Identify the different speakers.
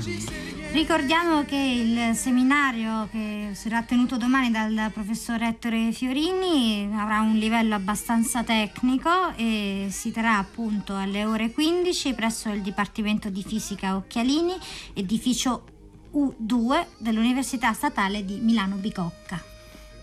Speaker 1: Ricordiamo che il seminario che sarà tenuto domani dal professor Ettore Fiorini avrà un livello abbastanza tecnico e si terrà appunto alle ore 15 presso il Dipartimento di Fisica Occhialini, edificio U2 dell'Università Statale di Milano Bicocca.